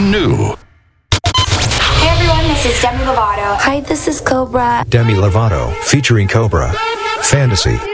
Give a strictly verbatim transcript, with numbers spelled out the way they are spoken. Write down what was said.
brand new. Hey everyone, this is Demi Lovato. Hi, this is Cobra. Demi Lovato, featuring Cobra. Fantasy.